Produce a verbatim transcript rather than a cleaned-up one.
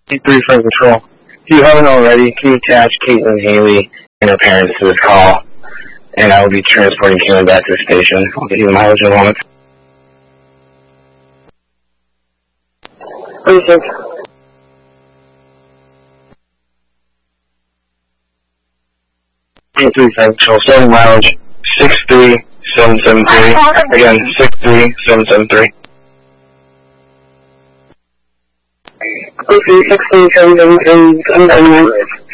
three from Control. If you haven't already, can you attach Caitlin Haley and her parents to this call? And I will be transporting Caitlin back to the station. I'll get you the mileage I want. thirty-six. three from Control. Starting mileage six three seven seven three. Again, six three seven seven three. Okay, six three seven seven three. I'm done.